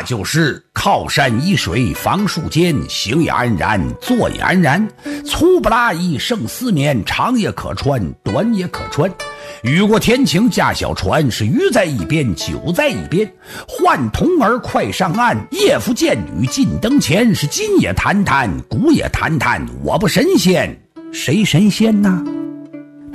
那就是靠山依水，防树间，行也安然，坐也安然。粗不拉一，胜四面，长也可穿，短也可穿。雨过天晴驾小船，是鱼在一边，酒在一边。唤童儿快上岸，夜伏见女近灯前。是今也谈谈，古也谈谈，我不神仙，谁神仙呢？